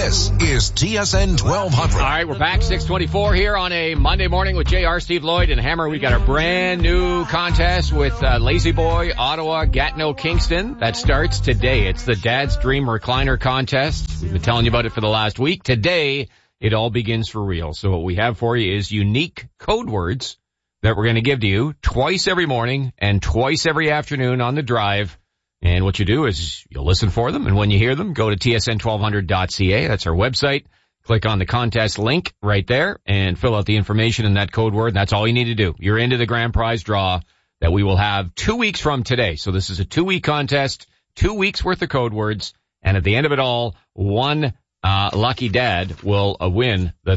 This is TSN 1200. All right, we're back 6:24 here on a Monday morning with JR, Steve Lloyd, and Hammer. We got a brand new contest with Lazy Boy, Ottawa, Gatineau, Kingston. That starts today. It's the Dad's Dream Recliner Contest. We've been telling you about it for the last week. Today, it all begins for real. So what we have for you is unique code words that we're going to give to you twice every morning and twice every afternoon on the drive. And what you do is you'll listen for them, and when you hear them, go to tsn1200.ca. That's our website. Click on the contest link right there and fill out the information in that code word. That's all you need to do. You're into the grand prize draw that we will have 2 weeks from today. So this is a 2-week contest, 2 weeks worth of code words, and at the end of it all, one lucky dad will win the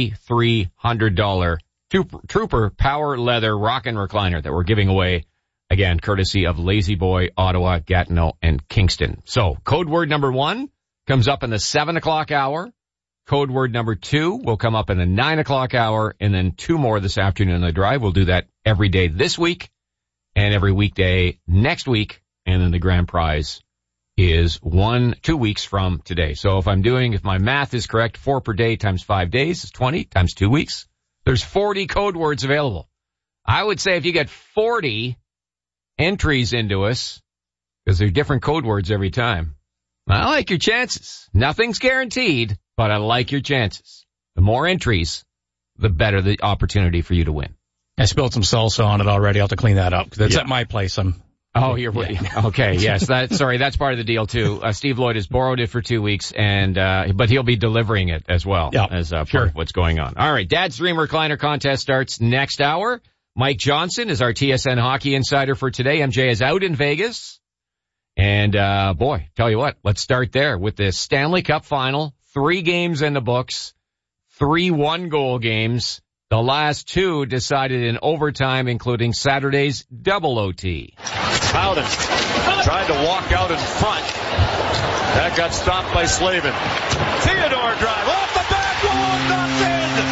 $3,300 Trooper Power Leather Rockin' Recliner that we're giving away. Again, courtesy of Lazy Boy, Ottawa, Gatineau, and Kingston. So, code word number 1 comes up in the 7 o'clock hour. Code word number 2 will come up in the 9 o'clock hour, and then 2 more this afternoon on the drive. We'll do that every day this week and every weekday next week, and then the grand prize is 2 weeks from today. So if my math is correct, 4 per day times 5 days is 20 times 2 weeks. There's 40 code words available. I would say if you get 40 entries into us, because they're different code words every time, I like your chances. Nothing's guaranteed, but I like your chances. The more entries, the better the opportunity for you to win. I spilled some salsa on it already. I'll have to clean that up. That's at my place. Okay, yes. That's part of the deal too. Steve Lloyd has borrowed it for 2 weeks, but he'll be delivering it as well as part of what's going on. All right, Dad's Dream Recliner Contest starts next hour. Mike Johnson is our TSN hockey insider for today. MJ is out in Vegas. And, tell you what, let's start there with the Stanley Cup final. 3 games in the books, 3 one-goal games. The last 2 decided in overtime, including Saturday's double OT. Howden tried to walk out in front. That got stopped by Slavin. Theodore drive off the back wall, knocked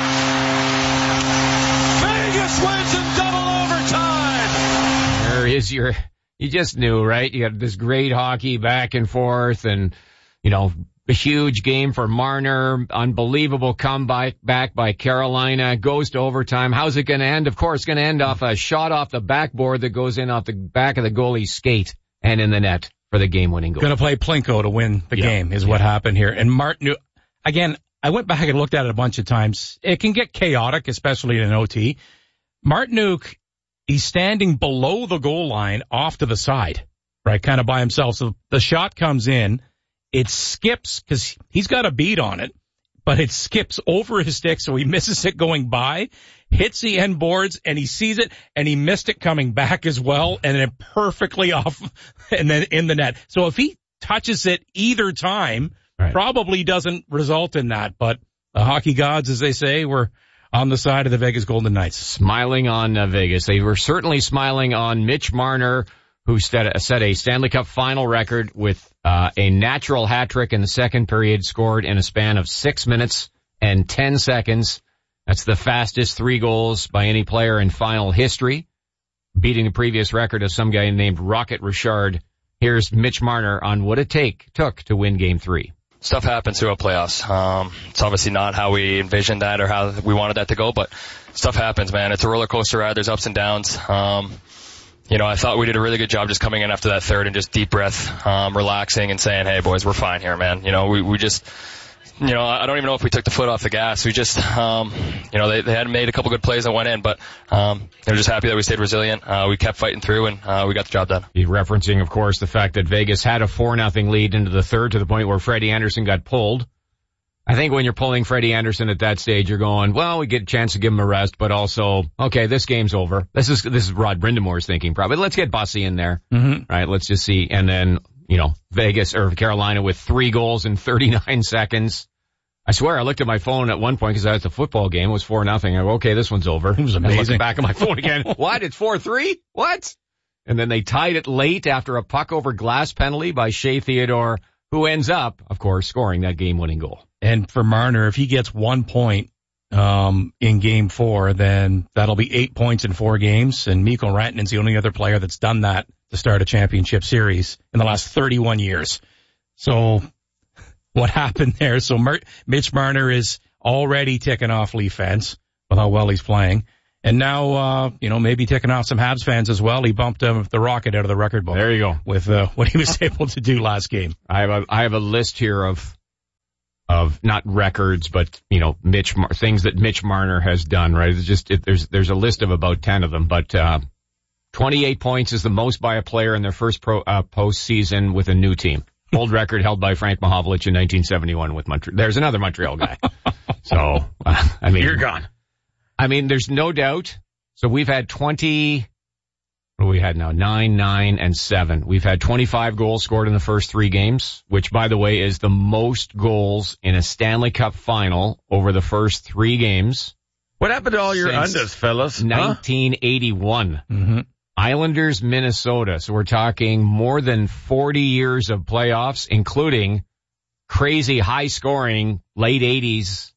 in. Vegas wins in double overtime. There is you just knew, right? You had this great hockey back and forth and, a huge game for Marner, unbelievable comeback back by Carolina, goes to overtime. How's it going to end? Of course, going to end off a shot off the backboard that goes in off the back of the goalie's skate and in the net for the game-winning goal. Going to play Plinko to win the game is what happened here. And Martin, again, I went back and looked at it a bunch of times. It can get chaotic, especially in an OT. Martinuk, he's standing below the goal line off to the side, right, kind of by himself. So the shot comes in. It skips because he's got a bead on it, but it skips over his stick, so he misses it going by, hits the end boards, and he sees it, and he missed it coming back as well, and then perfectly off, and then in the net. So if he touches it either time, probably doesn't result in that. But the hockey gods, as they say, were on the side of the Vegas Golden Knights. Smiling on Vegas. They were certainly smiling on Mitch Marner, who set a Stanley Cup final record with a natural hat trick in the second period, scored in a span of 6 minutes and 10 seconds. That's the fastest 3 goals by any player in final history, beating the previous record of some guy named Rocket Richard. Here's Mitch Marner on what it took to win Game 3. Stuff happens throughout playoffs. It's obviously not how we envisioned that or how we wanted that to go, but stuff happens, man. It's a roller coaster ride. There's ups and downs. I thought we did a really good job just coming in after that third and just deep breath, relaxing and saying, hey, boys, we're fine here, man. We just, I don't even know if we took the foot off the gas. We just, they had made a couple good plays that went in, but they're just happy that we stayed resilient. We kept fighting through, and we got the job done. He's referencing, of course, the fact that Vegas had a 4-0 lead into the third to the point where Freddie Anderson got pulled. I think when you're pulling Freddie Anderson at that stage, you're going, well, we get a chance to give him a rest, but also, okay, this game's over. This is Rod Brindamore's thinking probably. Let's get Bussy in there. Mm-hmm. Right, let's just see. And then, Vegas or Carolina with 3 goals in 39 seconds. I swear I looked at my phone at one point because I was at the football game. It was 4-0. I go, okay, this one's over. It was amazing. I looked back at my phone again. What? It's 4-3? What? And then they tied it late after a puck over glass penalty by Shea Theodore, who ends up, of course, scoring that game-winning goal. And for Marner, if he gets 1 point in Game 4, then that'll be 8 points in 4 games. And Mikko Rantanen's the only other player that's done that to start a championship series in the last 31 years. So what happened there. So Mitch Marner is already ticking off Leaf fans with how well he's playing. And now, maybe ticking off some Habs fans as well. He bumped the Rocket out of the record book. There you go. With what he was able to do last game. I have a list here of not records, but, things that Mitch Marner has done, right? It's just, there's a list of about 10 of them, but, 28 points is the most by a player in their first postseason with a new team. Old record held by Frank Mahovlich in 1971 with Montreal. There's another Montreal guy. So, you're gone. There's no doubt. So we've had 20, what do we had now? 9, 9, and 7. We've had 25 goals scored in the first 3 games, which, by the way, is the most goals in a Stanley Cup final over the first 3 games. What happened to all your unders, fellas? 1981. Mm-hmm. Islanders, Minnesota. So we're talking more than 40 years of playoffs, including crazy high-scoring late 80s,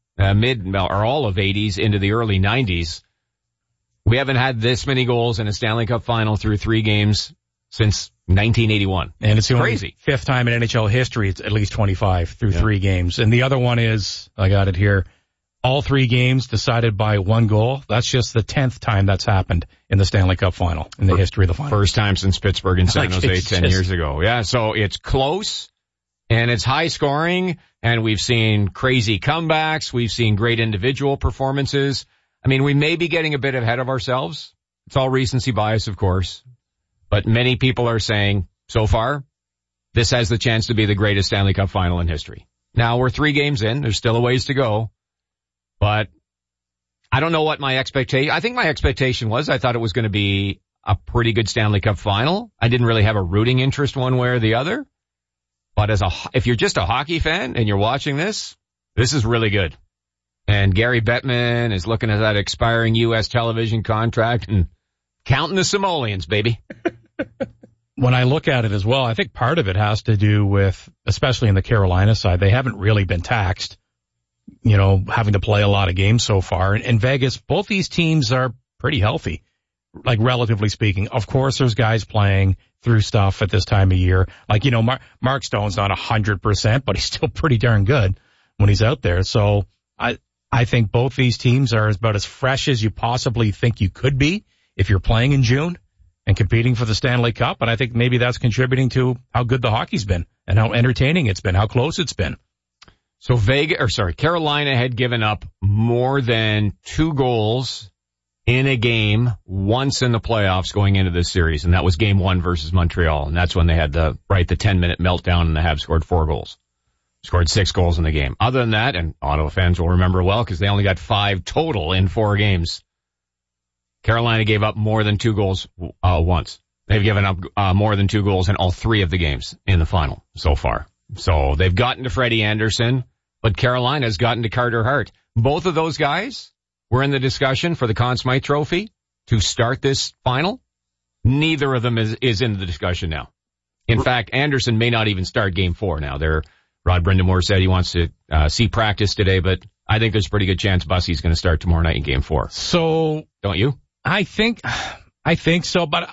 all of 80s into the early 90s. We haven't had this many goals in a Stanley Cup final through 3 games since 1981. And it's the crazy. Only 5th time in NHL history it's at least 25 through 3 games. And the other one is, I got it here, all 3 games decided by 1 goal. That's just the 10th time that's happened in the Stanley Cup final, in the history of the final. First time since Pittsburgh and San Jose 10 years ago. Yeah, so it's close, and it's high scoring, and we've seen crazy comebacks. We've seen great individual performances. We may be getting a bit ahead of ourselves. It's all recency bias, of course. But many people are saying, so far, this has the chance to be the greatest Stanley Cup final in history. Now, we're 3 games in. There's still a ways to go. But I don't know what my expectation, I think my expectation was, I thought it was going to be a pretty good Stanley Cup final. I didn't really have a rooting interest one way or the other. But if you're just a hockey fan and you're watching this is really good. And Gary Bettman is looking at that expiring U.S. television contract and counting the simoleons, baby. When I look at it as well, I think part of it has to do with, especially in the Carolina side, they haven't really been taxed, having to play a lot of games so far. And Vegas, both these teams are pretty healthy, like relatively speaking. Of course, there's guys playing through stuff at this time of year. Like, Mark Stone's not 100%, but he's still pretty darn good when he's out there. So I think both these teams are about as fresh as you possibly think you could be if you're playing in June and competing for the Stanley Cup. And I think maybe that's contributing to how good the hockey's been and how entertaining it's been, how close it's been. So Carolina had given up more than 2 goals in a game once in the playoffs going into this series, and that was game 1 versus Montreal. And that's when they had the 10-minute meltdown and the Habs scored 4 goals. Scored 6 goals in the game. Other than that, and Ottawa fans will remember well because they only got 5 total in 4 games. Carolina gave up more than 2 goals once. They've given up more than 2 goals in all 3 of the games in the final so far. So they've gotten to Freddie Anderson, but Carolina's gotten to Carter Hart. Both of those guys were in the discussion for the Conn Smythe Trophy to start this final. Neither of them is in the discussion now. In fact, Anderson may not even start game 4 now. Rod Brindamore said he wants to see practice today, but I think there's a pretty good chance Bussey's going to start tomorrow night in game 4. So, don't you? I think so, but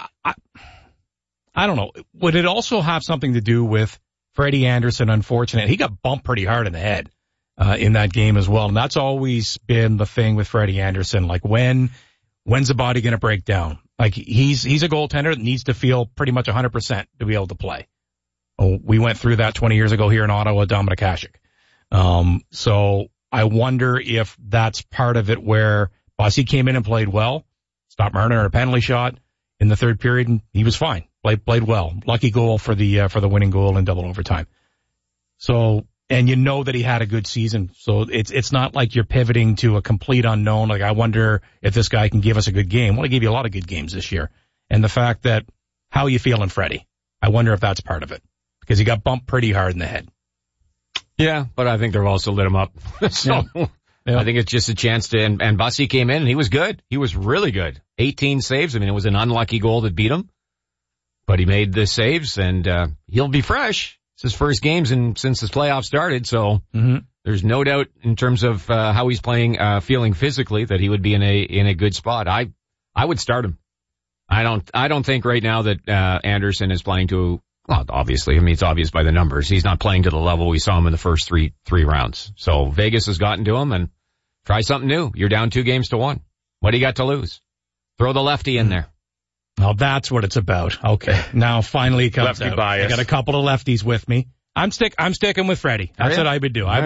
I don't know. Would it also have something to do with Freddie Anderson? Unfortunately, he got bumped pretty hard in the head in that game as well, and that's always been the thing with Freddie Anderson. Like, when's the body going to break down? Like, he's a goaltender that needs to feel pretty much 100% to be able to play. Oh, we went through that 20 years ago here in Ottawa, Dominik Hasek. So I wonder if that's part of it where Bossy came in and played well, stopped Marner a penalty shot in the 3rd period, and he was fine. Played well. Lucky goal for the winning goal in double overtime. So, and that he had a good season. So it's not like you're pivoting to a complete unknown. Like, I wonder if this guy can give us a good game. Well, he gave you a lot of good games this year. And the fact that, how you feeling, Freddie? I wonder if that's part of it. Because he got bumped pretty hard in the head. Yeah, but I think they've also lit him up. So I think it's just a chance to, and Bussey came in and he was good. He was really good. 18 saves. It was an unlucky goal that beat him, but he made the saves and, he'll be fresh. It's his first game since this playoff started. So there's no doubt in terms of, how he's playing, feeling physically that he would be in a good spot. I would start him. I don't think right now that, Anderson is playing to Well, obviously, I mean, it's obvious by the numbers. He's not playing to the level we saw him in the first three rounds. So Vegas has gotten to him, and try something new. You're down 2-1. What do you got to lose? Throw the lefty in there. Well, that's what it's about. Okay. Now finally it comes lefty out. bias. I got a couple of lefties with me. I'm sticking with Freddie. That's what I would do. I